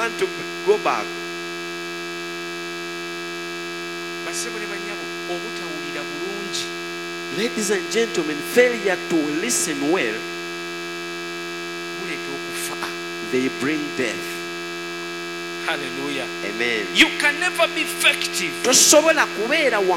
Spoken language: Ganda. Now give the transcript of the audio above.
want to go back. Ladies and gentlemen, failure to listen well, they bring death. Hallelujah. Amen. You can never be effective. Tosobola kubeera